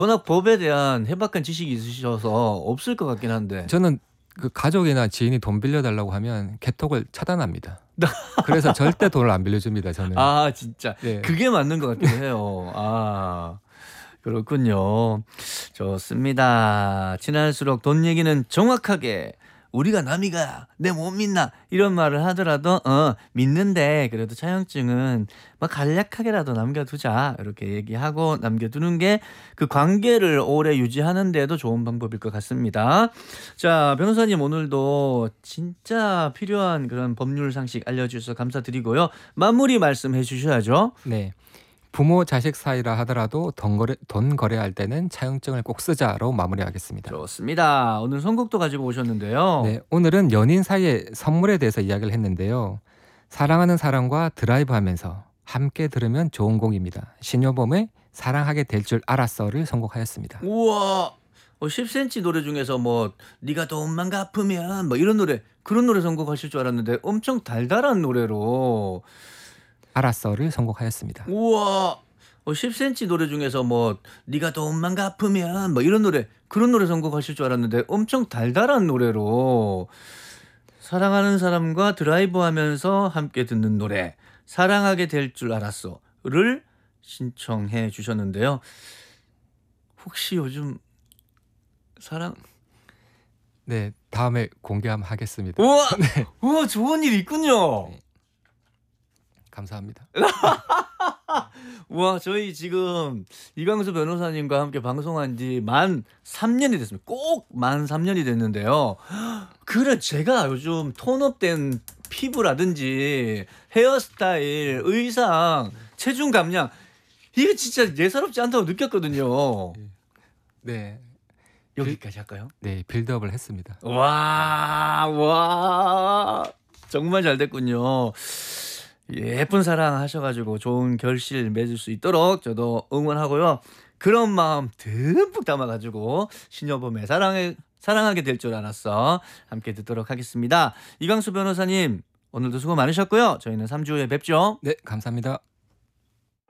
워낙 법에 대한 해박한 지식이 있으셔서 없을 것 같긴 한데. 저는 그 가족이나 지인이 돈 빌려달라고 하면 개톡을 차단합니다. 그래서 절대 돈을 안 빌려줍니다. 저는. 아 진짜 네. 그게 맞는 것 같기도 해요. 아 그렇군요. 좋습니다. 친할수록 돈 얘기는 정확하게 우리가 남이가 내 못 믿나 이런 말을 하더라도 믿는데 그래도 차용증은 뭐 간략하게라도 남겨두자 이렇게 얘기하고 남겨두는 게 그 관계를 오래 유지하는 데도 좋은 방법일 것 같습니다. 자 변호사님 오늘도 진짜 필요한 그런 법률 상식 알려주셔서 감사드리고요. 마무리 말씀해 주셔야죠. 네. 부모 자식 사이라 하더라도 돈 거래할 때는 차용증을 꼭 쓰자로 마무리하겠습니다. 좋습니다. 오늘 선곡도 가지고 오셨는데요. 네, 오늘은 연인 사이의 선물에 대해서 이야기를 했는데요. 사랑하는 사람과 드라이브하면서 함께 들으면 좋은 곡입니다. 신효범의 사랑하게 될 줄 알았어를 선곡하였습니다. 우와. 10cm 노래 중에서 뭐 네가 돈만 갚으면 뭐 이런 노래 그런 노래 선곡하실 줄 알았는데 엄청 달달한 노래로 알았어를 선곡하였습니다. 우와. 10cm 노래 중에서 뭐 네가 돈만 갚으면 뭐 이런 노래 그런 노래 선곡하실 줄 알았는데 엄청 달달한 노래로 사랑하는 사람과 드라이브하면서 함께 듣는 노래 사랑하게 될 줄 알았어를 신청해 주셨는데요. 혹시 요즘 사랑 네, 다음에 공개하면 하겠습니다. 우와! 우와 좋은 일 있군요. 네. 감사합니다. 우와 저희 지금 이광수 변호사님과 함께 방송한 지 만 3년이 됐습니다. 꼭 만 3년이 됐는데요. 그래 제가 요즘 톤업된 피부라든지 헤어스타일, 의상, 체중 감량 이게 진짜 예사롭지 않다고 느꼈거든요. 네, 여기까지 할까요? 네, 빌드업을 했습니다. 와 정말 잘 됐군요. 예쁜 사랑 하셔가지고 좋은 결실 맺을 수 있도록 저도 응원하고요. 그런 마음 듬뿍 담아가지고 신여범의 사랑하게 될 줄 알았어 함께 듣도록 하겠습니다. 이광수 변호사님 오늘도 수고 많으셨고요. 저희는 3주 후에 뵙죠. 네, 감사합니다.